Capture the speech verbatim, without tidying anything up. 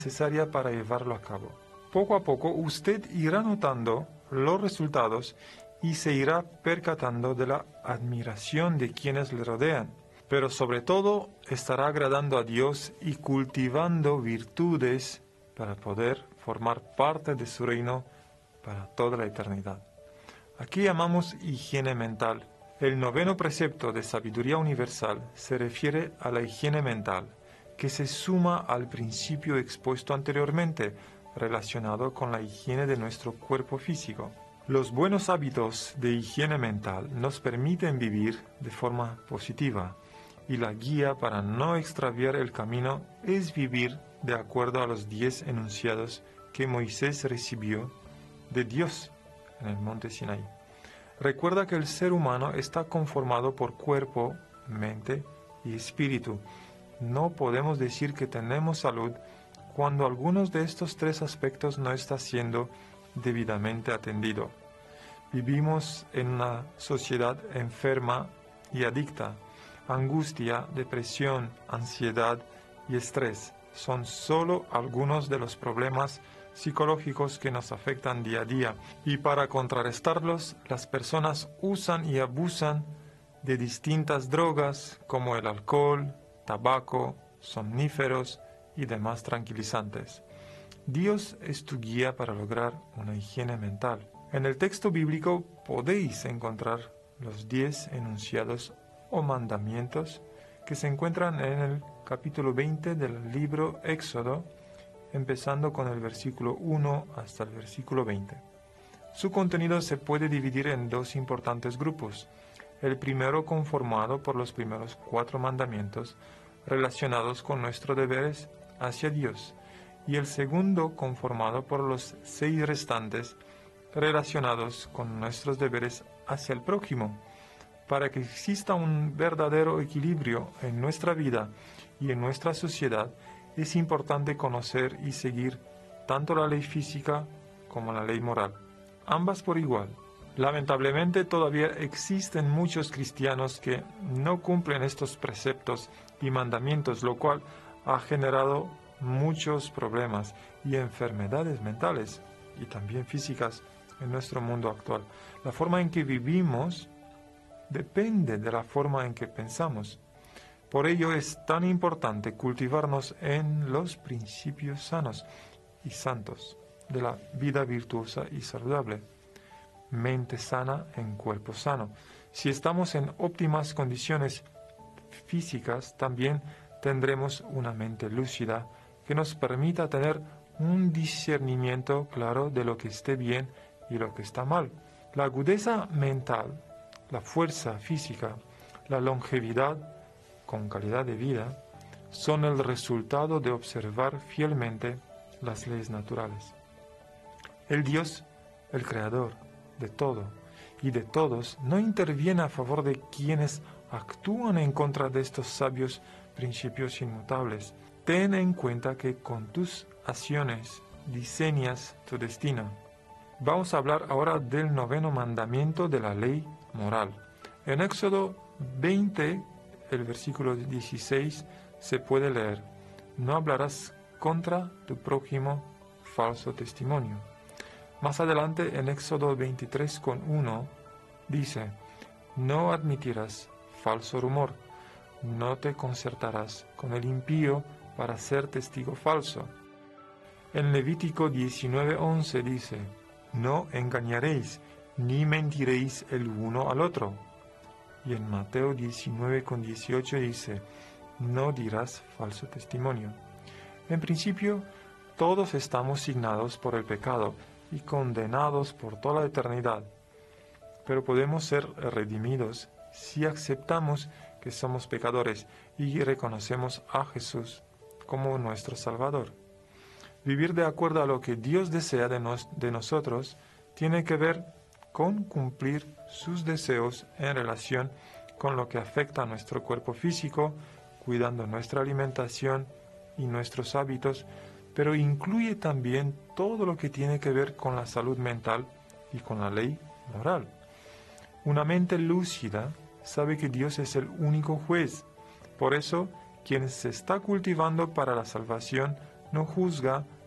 necesaria para llevarlo a cabo. Poco a poco usted irá notando los resultados y se irá percatando de la admiración de quienes le rodean, pero sobre todo estará agradando a Dios y cultivando virtudes para poder formar parte de su reino para toda la eternidad. Aquí llamamos higiene mental. El noveno precepto de sabiduría universal se refiere a la higiene mental, que se suma al principio expuesto anteriormente, relacionado con la higiene de nuestro cuerpo físico. Los buenos hábitos de higiene mental nos permiten vivir de forma positiva, y la guía para no extraviar el camino es vivir de acuerdo a los diez enunciados que Moisés recibió de Dios en el monte Sinaí. Recuerda que el ser humano está conformado por cuerpo, mente y espíritu. No podemos decir que tenemos salud cuando algunos de estos tres aspectos no está siendo debidamente atendido. Vivimos en una sociedad enferma y adicta. Angustia, depresión, ansiedad y estrés son solo algunos de los problemas psicológicos que nos afectan día a día, y para contrarrestarlos, las personas usan y abusan de distintas drogas como el alcohol, tabaco, somníferos y demás tranquilizantes. Dios es tu guía para lograr una higiene mental. En el texto bíblico podéis encontrar los diez enunciados o mandamientos que se encuentran en el capítulo veinte del libro Éxodo, empezando con el versículo uno hasta el versículo veinte. Su contenido se puede dividir en dos importantes grupos. El primero conformado por los primeros cuatro mandamientos relacionados con nuestros deberes hacia Dios, y el segundo conformado por los seis restantes relacionados con nuestros deberes hacia el prójimo. Para que exista un verdadero equilibrio en nuestra vida y en nuestra sociedad, es importante conocer y seguir tanto la ley física como la ley moral, ambas por igual. Lamentablemente todavía existen muchos cristianos que no cumplen estos preceptos y mandamientos, lo cual ha generado muchos problemas y enfermedades mentales y también físicas en nuestro mundo actual. La forma en que vivimos depende de la forma en que pensamos. Por ello es tan importante cultivarnos en los principios sanos y santos de la vida virtuosa y saludable. Mente sana en cuerpo sano. Si estamos en óptimas condiciones físicas, también tendremos una mente lúcida que nos permita tener un discernimiento claro de lo que esté bien y lo que está mal. La agudeza mental, la fuerza física, la longevidad con calidad de vida, son el resultado de observar fielmente las leyes naturales. El Dios, el Creador de todo y de todos, no interviene a favor de quienes actúan en contra de estos sabios principios inmutables. Ten en cuenta que con tus acciones diseñas tu destino. Vamos a hablar ahora del noveno mandamiento de la ley moral. En Éxodo veinte, el versículo dieciséis, se puede leer: no hablarás contra tu prójimo falso testimonio. Más adelante, en Éxodo veintitrés con uno, dice: no admitirás falso rumor, no te concertarás con el impío para ser testigo falso. En Levítico diecinueve once dice: no engañaréis, ni mentiréis el uno al otro. Y en Mateo diecinueve con dieciocho dice: no dirás falso testimonio. En principio, todos estamos signados por el pecado y condenados por toda la eternidad, pero podemos ser redimidos si aceptamos que somos pecadores y reconocemos a Jesús como nuestro Salvador. Vivir de acuerdo a lo que Dios desea de, nos, de nosotros tiene que ver con cumplir sus deseos en relación con lo que afecta a nuestro cuerpo físico, cuidando nuestra alimentación y nuestros hábitos, pero incluye también todo lo que tiene que ver con la salud mental y con la ley moral. Una mente lúcida sabe que Dios es el único juez. Por eso, quien se está cultivando para la salvación no juzga